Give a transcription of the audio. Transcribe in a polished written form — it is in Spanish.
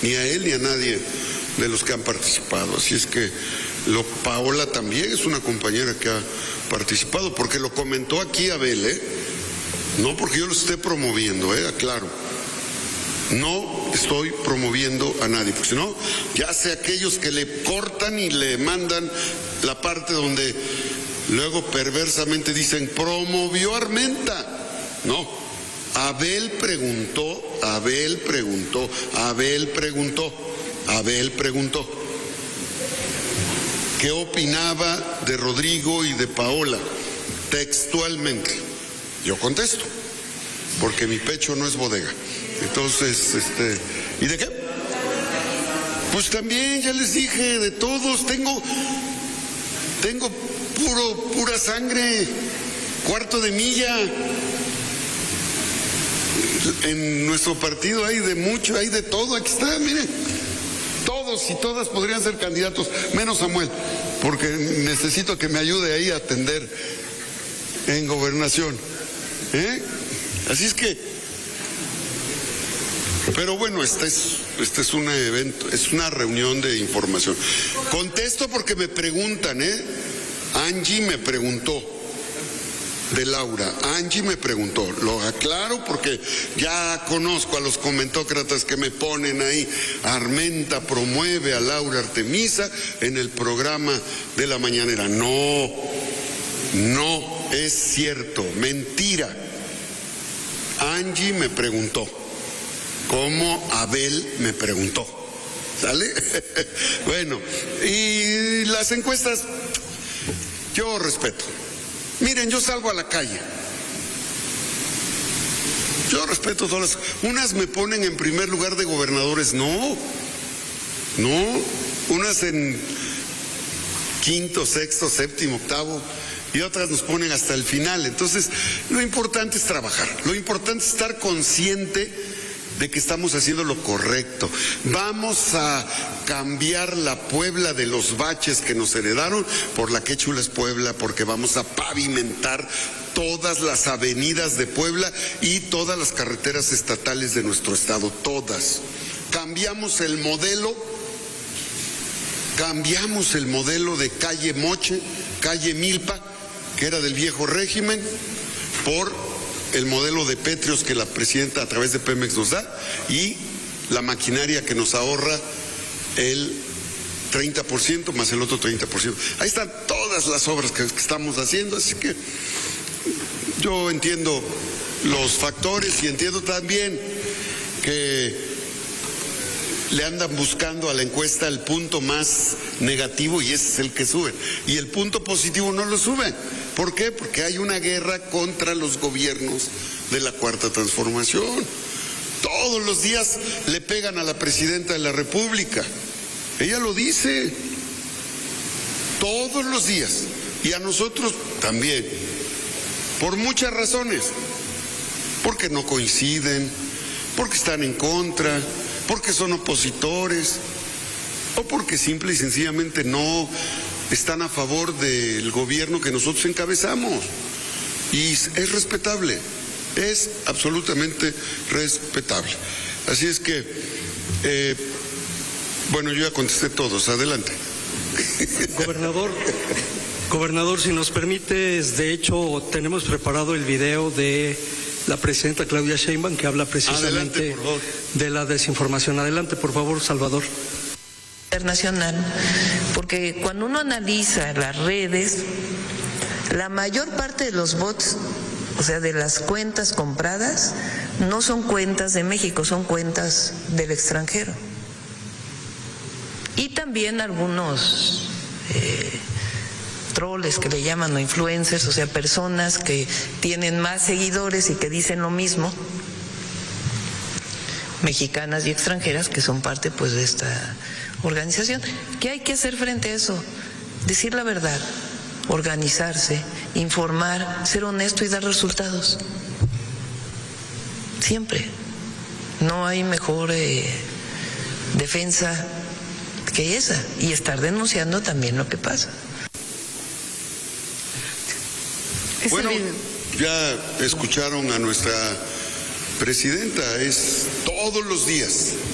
ni a él ni a nadie de los que han participado. Así es que Paola también es una compañera que ha participado, porque lo comentó aquí Abel, no porque yo lo esté promoviendo, aclaro. No estoy promoviendo a nadie, porque si no, ya sé aquellos que le cortan y le mandan la parte donde luego perversamente dicen, promovió Armenta. No, Abel preguntó, ¿qué opinaba de Rodrigo y de Paola? Textualmente. Yo contesto, porque mi pecho no es bodega. Entonces, ¿y de qué? Pues también, ya les dije, de todos, tengo pura sangre, cuarto de milla. En nuestro partido hay de mucho, hay de todo, aquí está, miren. Todos y todas podrían ser candidatos, menos Samuel, porque necesito que me ayude ahí a atender en gobernación. Así es que, pero bueno, este es un evento, es una reunión de información. Contesto porque me preguntan, Angie me preguntó de Laura, Angie me preguntó, lo aclaro porque ya conozco a los comentócratas que me ponen ahí, Armenta promueve a Laura Artemisa en el programa de la mañanera. No es cierto, mentira. Angie me preguntó, como Abel me preguntó, ¿sale? Bueno, y las encuestas, yo respeto. Miren, yo salgo a la calle. Yo respeto todas las... Unas me ponen en primer lugar de gobernadores, no. Unas en quinto, sexto, séptimo, octavo, y otras nos ponen hasta el final. Entonces, lo importante es trabajar. Lo importante es estar consciente de que estamos haciendo lo correcto. Vamos a cambiar la Puebla de los baches que nos heredaron por la que chula es Puebla, porque vamos a pavimentar todas las avenidas de Puebla y todas las carreteras estatales de nuestro estado, todas. Cambiamos el modelo de calle Moche, calle Milpa, que era del viejo régimen, por el modelo de Pétreos que la presidenta a través de Pemex nos da, y la maquinaria que nos ahorra el 30% más el otro 30%. Ahí están todas las obras que estamos haciendo, así que yo entiendo los factores y entiendo también que le andan buscando a la encuesta el punto más negativo y ese es el que suben. Y el punto positivo no lo suben. ¿Por qué? Porque hay una guerra contra los gobiernos de la Cuarta Transformación. Todos los días le pegan a la presidenta de la República. Ella lo dice. Todos los días. Y a nosotros también. Por muchas razones. Porque no coinciden, porque están en contra, porque son opositores, o porque simple y sencillamente no están a favor del gobierno que nosotros encabezamos. Y es respetable, es absolutamente respetable. Así es que, bueno, yo ya contesté todos, adelante. Gobernador, si nos permites, de hecho, tenemos preparado el video de la presidenta Claudia Sheinbaum que habla precisamente de la desinformación. Adelante, por favor, Salvador. Internacional, porque cuando uno analiza las redes, la mayor parte de los bots, o sea, de las cuentas compradas, no son cuentas de México, son cuentas del extranjero. Y también algunos troles que le llaman, o influencers, o sea, personas que tienen más seguidores y que dicen lo mismo, mexicanas y extranjeras, que son parte pues de esta organización. ¿Qué hay que hacer frente a eso? Decir la verdad, organizarse, informar, ser honesto y dar resultados. Siempre. No hay mejor defensa que esa, y estar denunciando también lo que pasa. Bueno, ya escucharon a nuestra presidenta, es todos los días.